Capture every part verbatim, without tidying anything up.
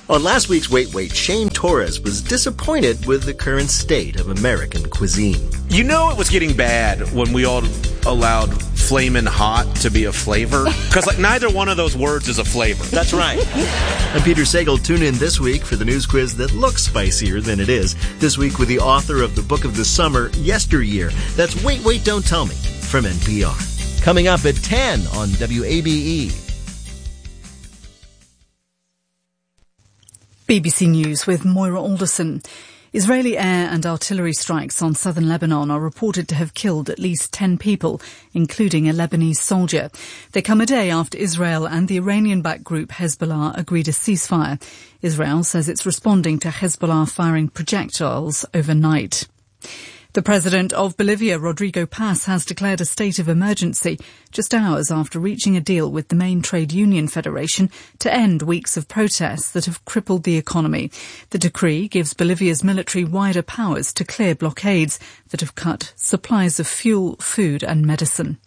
On last week's Wait Wait, Shane Torres was disappointed with the current state of American cuisine. You know it was getting bad when we all allowed flamin' hot to be a flavor? Because like neither one of those words is a flavor. That's right. I'm Peter Sagal. Tune in this week for the news quiz that looks spicier than it is. This week with the author of the book of the summer, Yesteryear. That's Wait Wait, Don't Tell Me from N P R. Coming up at ten on W A B E. B B C News with Moira Alderson. Israeli air and artillery strikes on southern Lebanon are reported to have killed at least ten people, including a Lebanese soldier. They come a day after Israel and the Iranian-backed group Hezbollah agreed a ceasefire. Israel says it's responding to Hezbollah firing projectiles overnight. The president of Bolivia, Rodrigo Paz, has declared a state of emergency just hours after reaching a deal with the main trade union federation to end weeks of protests that have crippled the economy. The decree gives Bolivia's military wider powers to clear blockades that have cut supplies of fuel, food and medicine.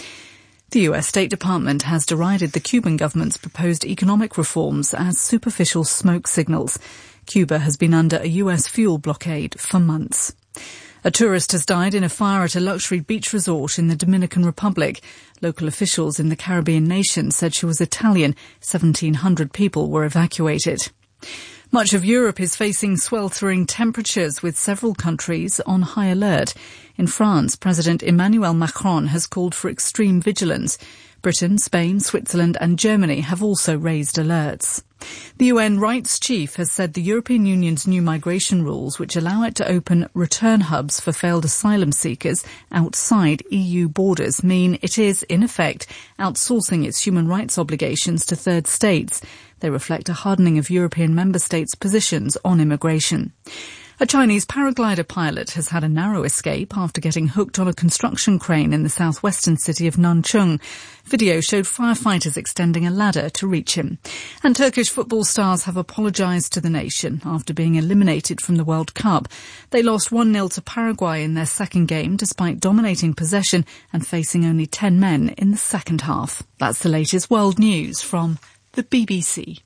The U S State Department has derided the Cuban government's proposed economic reforms as superficial smoke signals. Cuba has been under a U S fuel blockade for months. A tourist has died in a fire at a luxury beach resort in the Dominican Republic. Local officials in the Caribbean nation said she was Italian. seventeen hundred people were evacuated. Much of Europe is facing sweltering temperatures, with several countries on high alert. In France, President Emmanuel Macron has called for extreme vigilance. Britain, Spain, Switzerland and Germany have also raised alerts. The U N Rights Chief has said the European Union's new migration rules, which allow it to open return hubs for failed asylum seekers outside E U borders, mean it is, in effect, outsourcing its human rights obligations to third states. They reflect a hardening of European member states' positions on immigration. A Chinese paraglider pilot has had a narrow escape after getting hooked on a construction crane in the southwestern city of Nanchung. Video showed firefighters extending a ladder to reach him. And Turkish football stars have apologised to the nation after being eliminated from the World Cup. They lost one nil to Paraguay in their second game despite dominating possession and facing only ten men in the second half. That's the latest world news from the B B C.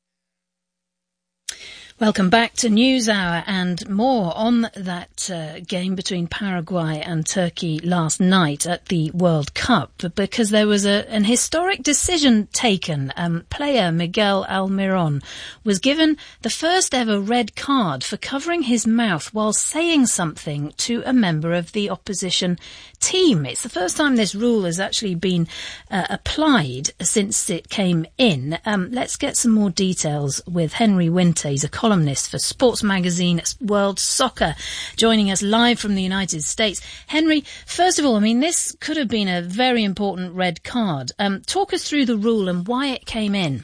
Welcome back to NewsHour and more on that uh, game between Paraguay and Turkey last night at the World Cup, because there was a, an historic decision taken. Um, player Miguel Almiron was given the first ever red card for covering his mouth while saying something to a member of the opposition team. It's the first time this rule has actually been uh, applied since it came in. Um, let's get some more details with Henry Winter. He's a columnist for sports magazine World Soccer, joining us live from the United States. Henry, first of all, I mean, this could have been a very important red card. Um, talk us through the rule and why it came in.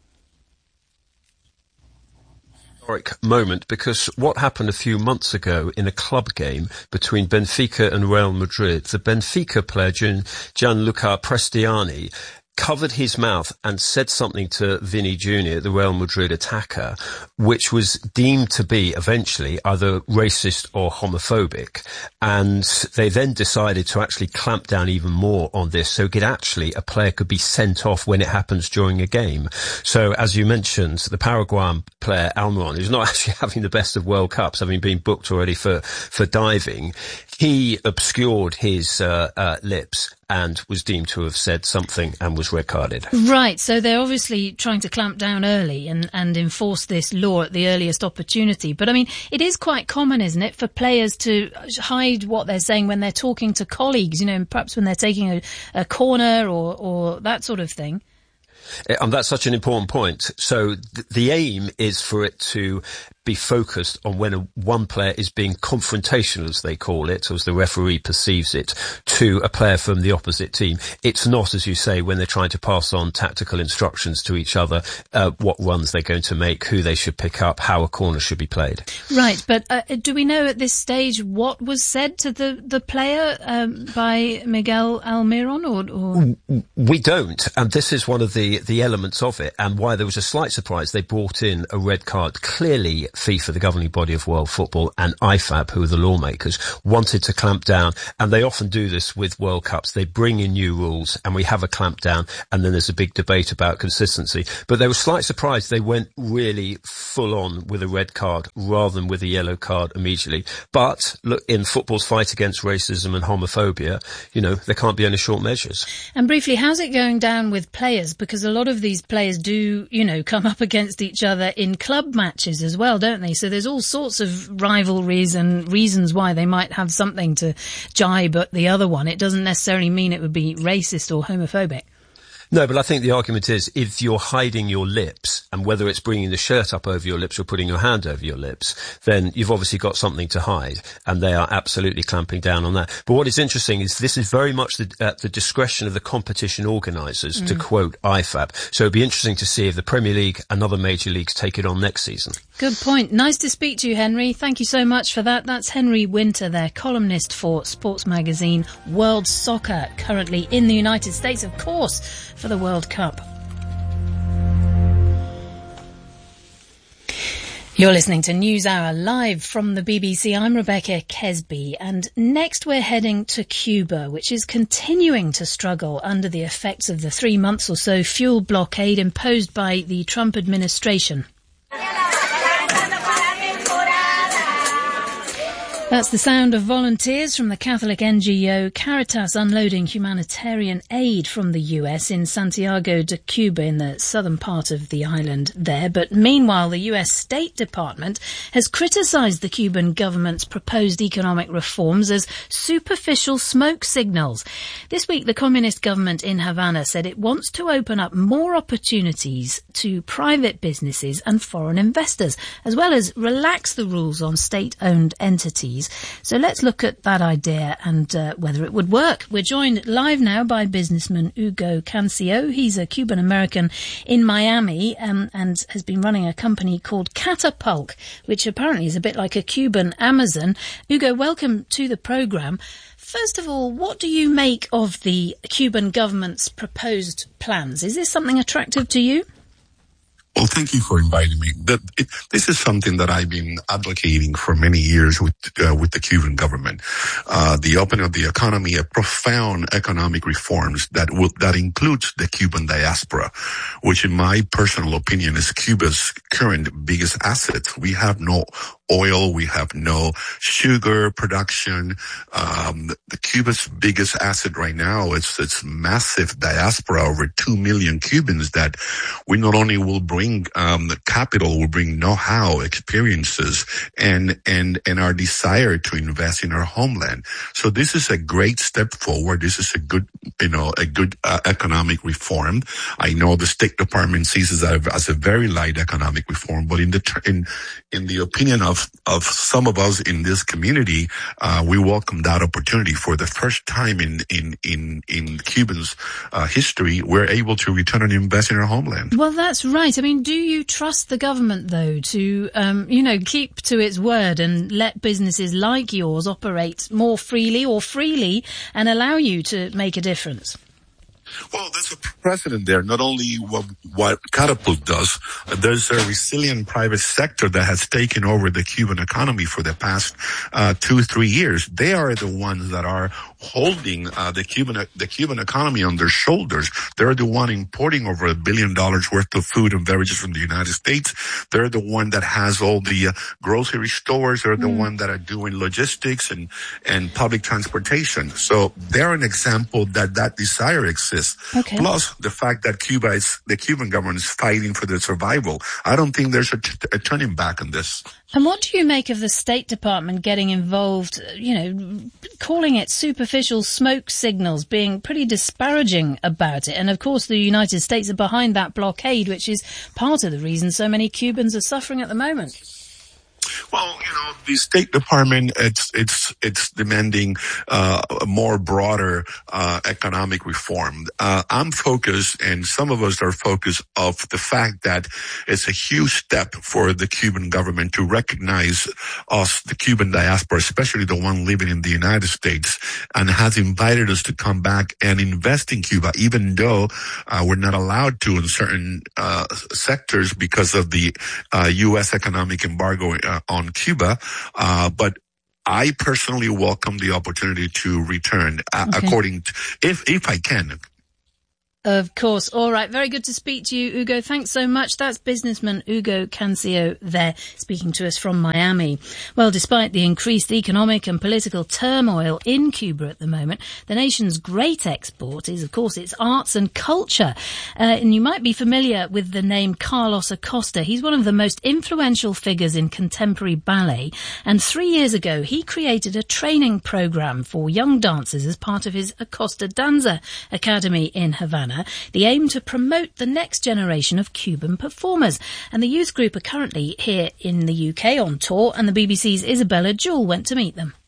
Moment, because what happened a few months ago in a club game between Benfica and Real Madrid, the Benfica player Gian, Gianluca Prestiani covered his mouth and said something to Vini Junior, the Real Madrid attacker, which was deemed to be eventually either racist or homophobic. And they then decided to actually clamp down even more on this, so it actually, a player could be sent off when it happens during a game. So, as you mentioned, the Paraguayan player Almiron, who's not actually having the best of World Cups, having been booked already for, for diving, he obscured his uh, uh, lips and was deemed to have said something and was red carded. Right, so they're obviously trying to clamp down early and, and enforce this law at the earliest opportunity. But I mean, it is quite common, isn't it, for players to hide what they're saying when they're talking to colleagues, you know, perhaps when they're taking a, a corner or, or that sort of thing. And that's such an important point. So th- the aim is for it to be focused on when a, one player is being confrontational, as they call it, or as the referee perceives it, to a player from the opposite team. It's not, as you say, when they're trying to pass on tactical instructions to each other, uh, what runs they're going to make, who they should pick up, how a corner should be played. Right, but uh, do we know at this stage what was said to the, the player um, by Miguel Almiron? Or, or We don't, and this is one of the, the elements of it, and why there was a slight surprise. They brought in a red card clearly FIFA, the governing body of world football, and I F A B, who are the lawmakers, wanted to clamp down. And they often do this with World Cups. They bring in new rules and we have a clamp down, and then there's a big debate about consistency. But they were slightly surprised they went really full on with a red card rather than with a yellow card immediately. But look, in football's fight against racism and homophobia, you know, there can't be any short measures. And briefly, how's it going down with players? Because a lot of these players do, you know, come up against each other in club matches as well, don't they? So there's all sorts of rivalries and reasons why they might have something to jibe at the other one. It doesn't necessarily mean it would be racist or homophobic. No, but I think the argument is if you're hiding your lips, and whether it's bringing the shirt up over your lips or putting your hand over your lips, then you've obviously got something to hide, and they are absolutely clamping down on that. But what is interesting is this is very much the, at the discretion of the competition organisers, mm. to quote I F A B. So it'd be interesting to see if the Premier League and other major leagues take it on next season. Good point. Nice to speak to you, Henry. Thank you so much for that. That's Henry Winter there, columnist for sports magazine World Soccer, currently in the United States, of course, for the World Cup. You're listening to NewsHour live from the B B C. I'm Rebecca Kesby, and next we're heading to Cuba, which is continuing to struggle under the effects of the three months or so fuel blockade imposed by the Trump administration. That's the sound of volunteers from the Catholic N G O Caritas unloading humanitarian aid from the U S in Santiago de Cuba in the southern part of the island there. But meanwhile, the U S State Department has criticised the Cuban government's proposed economic reforms as superficial smoke signals. This week, the communist government in Havana said it wants to open up more opportunities to private businesses and foreign investors, as well as relax the rules on state-owned entities. So let's look at that idea and uh, whether it would work. We're joined live now by businessman Hugo Cancio. He's a Cuban-American in Miami um, and has been running a company called Catapulk, which apparently is a bit like a Cuban Amazon. Hugo, welcome to the programme. First of all, what do you make of the Cuban government's proposed plans? Is this something attractive to you? Well, thank you for inviting me. The, it, this is something that I've been advocating for many years with uh, with the Cuban government. Uh, the opening of the economy, a profound economic reforms that will, that includes the Cuban diaspora, which in my personal opinion is Cuba's current biggest asset. We have no oil, we have no sugar production. Um, the Cuba's biggest asset right now is its massive diaspora, over two million Cubans that we not only will bring um, the capital, will bring know-how, experiences, and and and our desire to invest in our homeland. So this is a great step forward. This is a good, you know, a good uh, economic reform. I know the State Department sees it as a, as a very light economic reform, but in the in in the opinion of of some of us in this community, uh, we welcome that opportunity. For the first time in, in, in, in Cuba's uh, history, we're able to return and invest in our homeland. Well, that's right. I mean, do you trust the government, though, to, um, you know, keep to its word and let businesses like yours operate more freely or freely and allow you to make a difference? Well, there's a precedent there. Not only what, what Catapult does, uh, there's a resilient private sector that has taken over the Cuban economy for the past uh, two, three years. They are the ones that are holding uh, the Cuban the Cuban economy on their shoulders. They're the one importing over a billion dollars worth of food and beverages from the United States. They're the one that has all the uh, grocery stores. They're the mm. one that are doing logistics and and public transportation. So they're an example that that desire exists. Okay. Plus the fact that Cuba is, the Cuban government is fighting for their survival. I don't think there's a, t- a turning back on this. And what do you make of the State Department getting involved, you know, calling it superficial smoke signals, being pretty disparaging about it? And of course, the United States are behind that blockade, which is part of the reason so many Cubans are suffering at the moment. Well, you know, the State Department, it's it's it's demanding uh, a more broader uh, economic reform. Uh, I'm focused, and some of us are focused, of the fact that it's a huge step for the Cuban government to recognize us, the Cuban diaspora, especially the one living in the United States, and has invited us to come back and invest in Cuba, even though uh, we're not allowed to in certain uh, sectors because of the uh, U S economic embargo uh, on Cuba. Uh, but I personally welcome the opportunity to return, uh, okay. according to, if if I can. Of course. All right. Very good to speak to you, Hugo. Thanks so much. That's businessman Hugo Cancio there, speaking to us from Miami. Well, despite the increased economic and political turmoil in Cuba at the moment, the nation's great export is, of course, its arts and culture. Uh, and you might be familiar with the name Carlos Acosta. He's one of the most influential figures in contemporary ballet. And three years ago, he created a training program for young dancers as part of his Acosta Danza Academy in Havana. The aim to promote the next generation of Cuban performers. And the youth group are currently here in the U K on tour, and the B B C's Isabella Jewell went to meet them.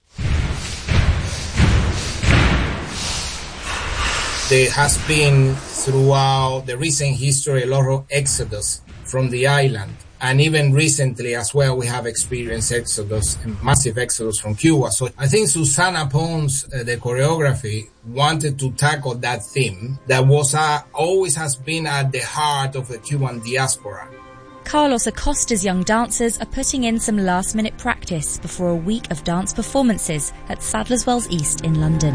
There has been, throughout the recent history, a lot of exodus from the island. And even recently as well, we have experienced exodus, massive exodus from Cuba. So I think Susana Pons, uh, the choreography, wanted to tackle that theme that was uh, always has been at the heart of the Cuban diaspora. Carlos Acosta's young dancers are putting in some last-minute practice before a week of dance performances at Sadler's Wells East in London.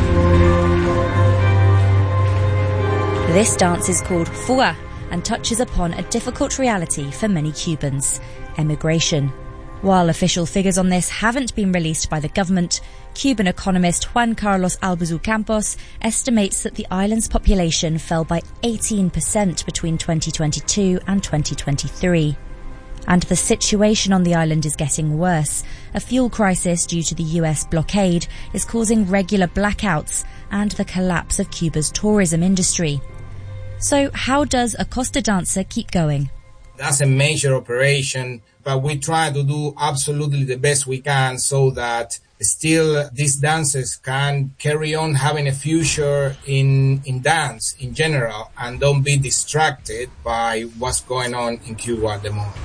This dance is called Fuga and touches upon a difficult reality for many Cubans, emigration. While official figures on this haven't been released by the government, Cuban economist Juan Carlos Albizu Campos estimates that the island's population fell by eighteen percent between twenty twenty-two and twenty twenty-three. And the situation on the island is getting worse. A fuel crisis due to the U S blockade is causing regular blackouts and the collapse of Cuba's tourism industry. So how does Acosta Danza keep going? That's a major operation, but we try to do absolutely the best we can so that still these dancers can carry on having a future in, in dance in general and don't be distracted by what's going on in Cuba at the moment.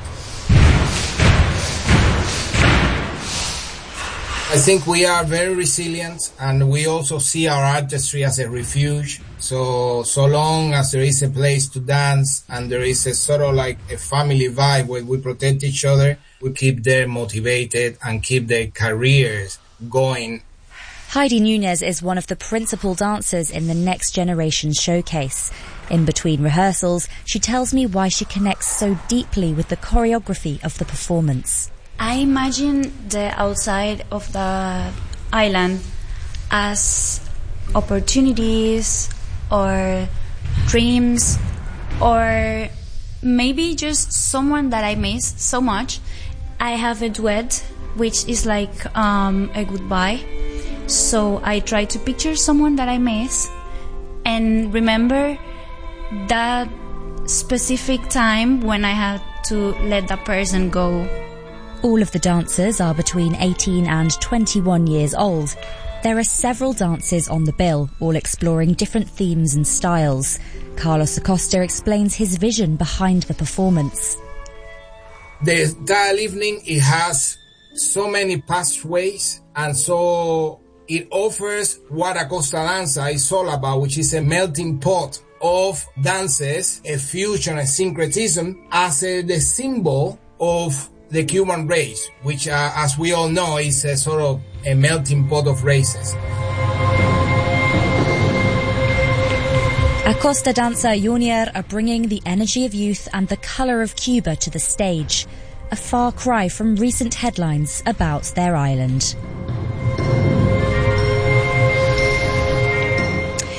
I think we are very resilient, and we also see our artistry as a refuge. So, so long as there is a place to dance and there is a sort of like a family vibe where we protect each other, we keep them motivated and keep their careers going. Heidi Nunez is one of the principal dancers in the Next Generation Showcase. In between rehearsals, she tells me why she connects so deeply with the choreography of the performance. I imagine the outside of the island as opportunities or dreams or maybe just someone that I miss so much. I have a duet which is like um, a goodbye. So I try to picture someone that I miss and remember that specific time when I had to let that person go. All of the dancers are between eighteen and twenty-one years old. There are several dances on the bill, all exploring different themes and styles. Carlos Acosta explains his vision behind the performance. The entire evening, it has so many pathways, and so it offers what Acosta Danza is all about, which is a melting pot of dances, a fusion, a syncretism, as a, the symbol of the Cuban race, which, uh, as we all know, is a sort of a melting pot of races. Acosta Danza Junior are bringing the energy of youth and the colour of Cuba to the stage, a far cry from recent headlines about their island. The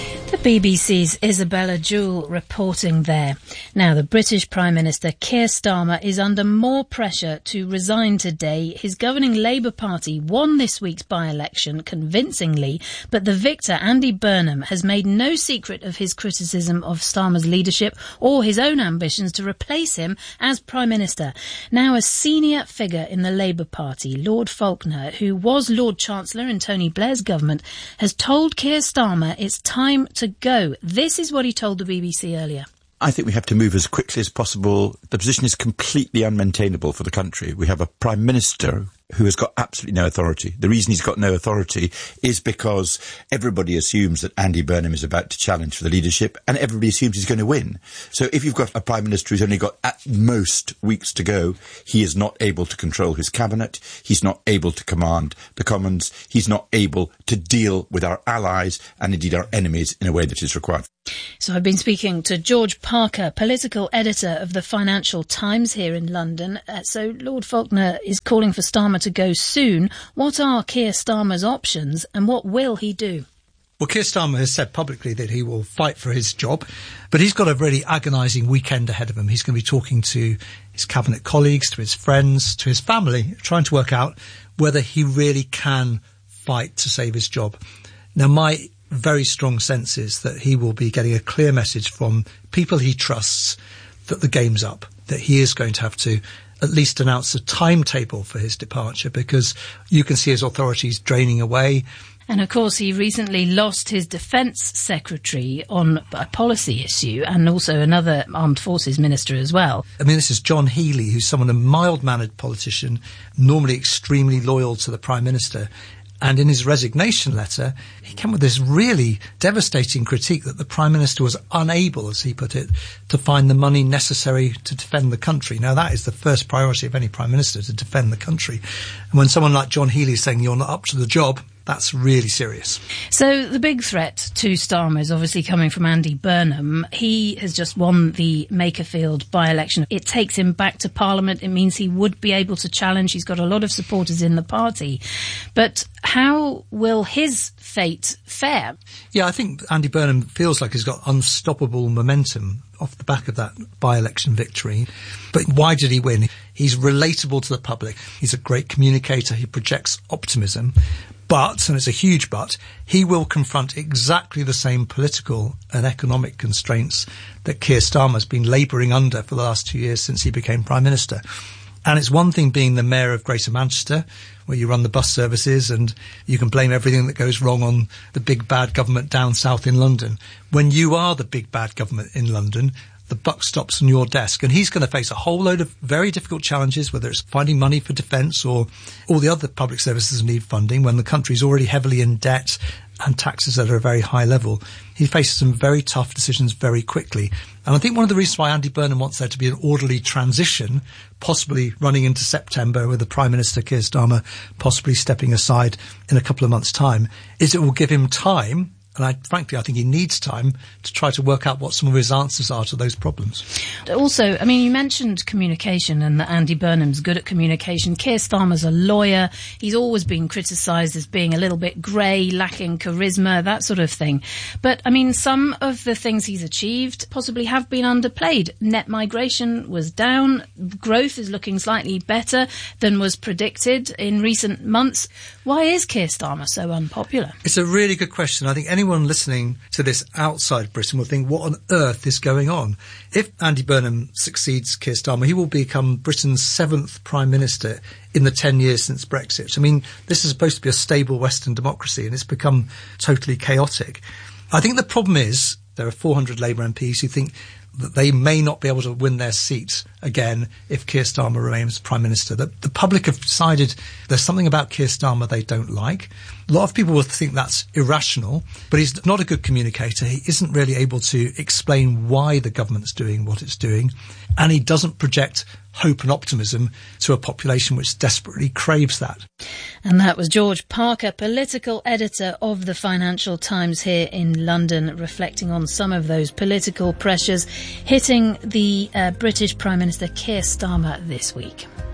B B C's Isabella Jewell reporting there. Now, the British Prime Minister Keir Starmer is under more pressure to resign today. His governing Labour Party won this week's by-election convincingly, but the victor, Andy Burnham, has made no secret of his criticism of Starmer's leadership or his own ambitions to replace him as Prime Minister. Now, a senior figure in the Labour Party, Lord Faulkner, who was Lord Chancellor in Tony Blair's government, has told Keir Starmer it's time to go. This is what he told the B B C earlier. I think we have to move as quickly as possible. The position is completely unmaintainable for the country. We have a Prime Minister who has got absolutely no authority. The reason he's got no authority is because everybody assumes that Andy Burnham is about to challenge for the leadership, and everybody assumes he's going to win. So if you've got a Prime Minister who's only got at most weeks to go, he is not able to control his cabinet, he's not able to command the Commons, he's not able to deal with our allies and indeed our enemies in a way that is required. So I've been speaking to George Parker, political editor of the Financial Times here in London. Uh, so Lord Faulkner is calling for Starmer to go soon. What are Keir Starmer's options and what will he do? Well, Keir Starmer has said publicly that he will fight for his job, but he's got a really agonising weekend ahead of him. He's going to be talking to his cabinet colleagues, to his friends, to his family, trying to work out whether he really can fight to save his job. Now, my very strong sense is that he will be getting a clear message from people he trusts that the game's up, that he is going to have to at least announce a timetable for his departure, because you can see his authorities draining away. And of course, he recently lost his defence secretary on a policy issue and also another armed forces minister as well. I mean, this is John Healey, who's someone, a mild-mannered politician, normally extremely loyal to the Prime Minister. And in his resignation letter, he came with this really devastating critique that the Prime Minister was unable, as he put it, to find the money necessary to defend the country. Now, that is the first priority of any Prime Minister, to defend the country. And when someone like John Healey is saying you're not up to the job, that's really serious. So the big threat to Starmer is obviously coming from Andy Burnham. He has just won the Makerfield by-election. It takes him back to Parliament. It means he would be able to challenge. He's got a lot of supporters in the party. But how will his fate fare? Yeah, I think Andy Burnham feels like he's got unstoppable momentum off the back of that by-election victory. But why did he win? He's relatable to the public. He's a great communicator. He projects optimism. But, and it's a huge but, he will confront exactly the same political and economic constraints that Keir Starmer has been labouring under for the last two years since he became Prime Minister. And it's one thing being the Mayor of Greater Manchester, where you run the bus services and you can blame everything that goes wrong on the big bad government down south in London. When you are the big bad government in London, the buck stops on your desk, and he's going to face a whole load of very difficult challenges, whether it's finding money for defence or all the other public services that need funding when the country's already heavily in debt and taxes at a very high level. He faces some very tough decisions very quickly. And I think one of the reasons why Andy Burnham wants there to be an orderly transition, possibly running into September with the Prime Minister Keir Starmer possibly stepping aside in a couple of months' time, is it will give him time. And I, frankly, I think he needs time to try to work out what some of his answers are to those problems. Also, I mean, you mentioned communication and that Andy Burnham's good at communication. Keir Starmer's a lawyer. He's always been criticised as being a little bit grey, lacking charisma, that sort of thing. But, I mean, some of the things he's achieved possibly have been underplayed. Net migration was down. Growth is looking slightly better than was predicted in recent months. Why is Keir Starmer so unpopular? It's a really good question. I think anyone Anyone listening to this outside Britain will think, what on earth is going on? If Andy Burnham succeeds Keir Starmer, he will become Britain's seventh Prime Minister in the ten years since Brexit. I mean, this is supposed to be a stable Western democracy, and it's become totally chaotic. I think the problem is there are four hundred Labour M Ps who think that they may not be able to win their seats again if Keir Starmer remains Prime Minister. The, the public have decided there's something about Keir Starmer they don't like. A lot of people will think that's irrational, but he's not a good communicator. He isn't really able to explain why the government's doing what it's doing, and he doesn't project hope and optimism to a population which desperately craves that. And that was George Parker, political editor of the Financial Times here in London, reflecting on some of those political pressures hitting the uh, British Prime Minister Keir Starmer this week.